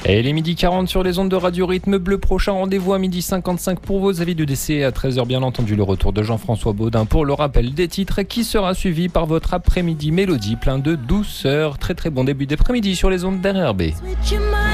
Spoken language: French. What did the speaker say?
Et les midi 40 sur les ondes de Radio Rythme Bleu. Prochain rendez-vous à midi 55 pour vos avis de décès. À 13h, bien entendu, le retour de Jean-François Baudin pour le rappel des titres qui sera suivi par votre après-midi mélodie plein de douceur. Très très bon début d'après-midi sur les ondes d'RRB.